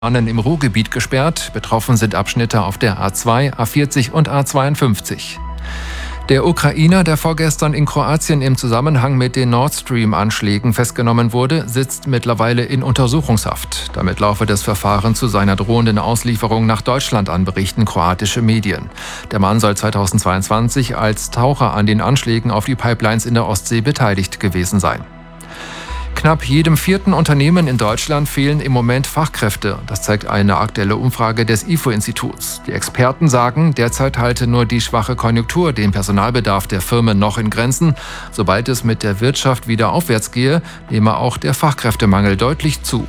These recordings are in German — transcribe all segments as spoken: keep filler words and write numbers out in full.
Bahnen im Ruhrgebiet gesperrt. Betroffen sind Abschnitte auf der A zwei, A vierzig und A zweiundfünfzig. Der Ukrainer, der vorgestern in Kroatien im Zusammenhang mit den Nord Stream-Anschlägen festgenommen wurde, sitzt mittlerweile in Untersuchungshaft. Damit laufe das Verfahren zu seiner drohenden Auslieferung nach Deutschland an, berichten kroatische Medien. Der Mann soll zweitausendzweiundzwanzig als Taucher an den Anschlägen auf die Pipelines in der Ostsee beteiligt gewesen sein. Knapp jedem vierten Unternehmen in Deutschland fehlen im Moment Fachkräfte. Das zeigt eine aktuelle Umfrage des I F O-Instituts. Die Experten sagen, derzeit halte nur die schwache Konjunktur den Personalbedarf der Firmen noch in Grenzen. Sobald es mit der Wirtschaft wieder aufwärts gehe, nehme auch der Fachkräftemangel deutlich zu.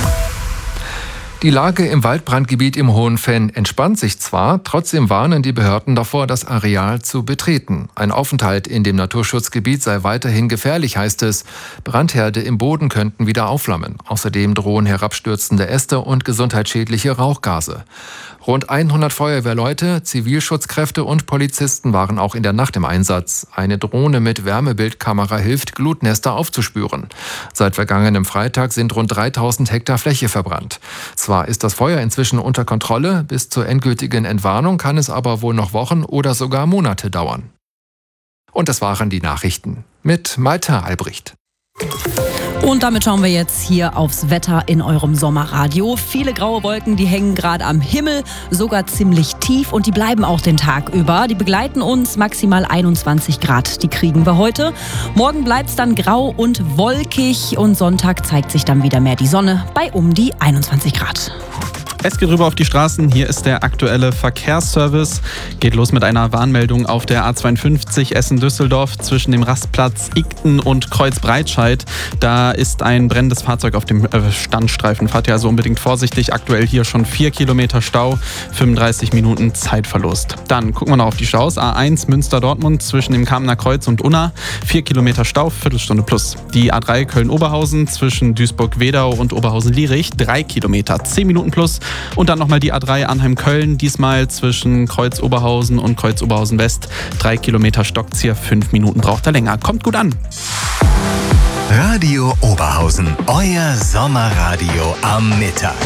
Die Lage im Waldbrandgebiet im Hohenfenn entspannt sich zwar, trotzdem warnen die Behörden davor, das Areal zu betreten. Ein Aufenthalt in dem Naturschutzgebiet sei weiterhin gefährlich, heißt es. Brandherde im Boden könnten wieder aufflammen. Außerdem drohen herabstürzende Äste und gesundheitsschädliche Rauchgase. Rund hundert Feuerwehrleute, Zivilschutzkräfte und Polizisten waren auch in der Nacht im Einsatz. Eine Drohne mit Wärmebildkamera hilft, Glutnester aufzuspüren. Seit vergangenem Freitag sind rund dreitausend Hektar Fläche verbrannt. Zwar ist das Feuer inzwischen unter Kontrolle, bis zur endgültigen Entwarnung kann es aber wohl noch Wochen oder sogar Monate dauern. Und das waren die Nachrichten mit Malte Albrecht. Und damit schauen wir jetzt hier aufs Wetter in eurem Sommerradio. Viele graue Wolken, die hängen gerade am Himmel, sogar ziemlich tief und die bleiben auch den Tag über. Die begleiten uns maximal einundzwanzig Grad. Die kriegen wir heute. Morgen bleibt es dann grau und wolkig und Sonntag zeigt sich dann wieder mehr die Sonne bei um die einundzwanzig Grad. Es geht rüber auf die Straßen. Hier ist der aktuelle Verkehrsservice. Geht los mit einer Warnmeldung auf der A zweiundfünfzig Essen-Düsseldorf zwischen dem Rastplatz Igten und Kreuzbreitscheid. Da ist ein brennendes Fahrzeug auf dem Standstreifen. Fahrt ihr also unbedingt vorsichtig. Aktuell hier schon vier Kilometer Stau, fünfunddreißig Minuten Zeitverlust. Dann gucken wir noch auf die Staus. A eins Münster-Dortmund zwischen dem Kamener Kreuz und Unna. vier Kilometer Stau, Viertelstunde plus. Die A drei Köln-Oberhausen zwischen Duisburg-Wedau und Oberhausen-Lierich. drei Kilometer, zehn Minuten plus. Und dann nochmal die A drei Arnheim-Köln, diesmal zwischen Kreuz-Oberhausen und Kreuz-Oberhausen-West. Drei Kilometer Stockzier, fünf Minuten braucht er länger. Kommt gut an. Radio Oberhausen, euer Sommerradio am Mittag.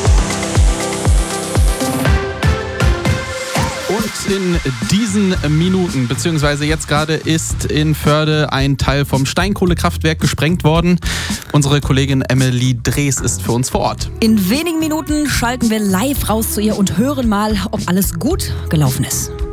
Und in diesen Minuten, beziehungsweise jetzt gerade, ist in Förde ein Teil vom Steinkohlekraftwerk gesprengt worden. Unsere Kollegin Emily Drees ist für uns vor Ort. In wenigen Minuten schalten wir live raus zu ihr und hören mal, ob alles gut gelaufen ist.